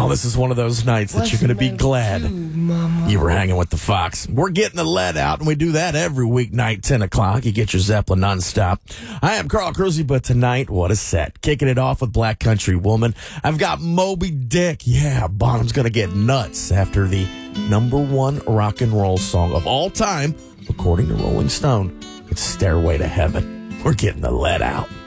Oh, this is one of those nights that you're going to be glad you were hanging with the Fox. We're getting the lead out, and we do that every weeknight, 10 o'clock. You get your Zeppelin nonstop. I am Carl Cruzy, but tonight, what a set. Kicking it off with Black Country Woman. I've got Moby Dick. Yeah, Bonham's going to get nuts after the #1 rock and roll song of all time, according to Rolling Stone. It's Stairway to Heaven. We're getting the lead out.